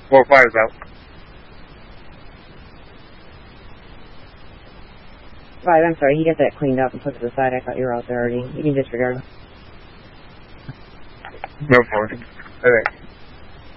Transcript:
4-5's out. 5, I'm sorry, he got that cleaned up and put to the side. I thought you were out there already. You can disregard. No problem. I think.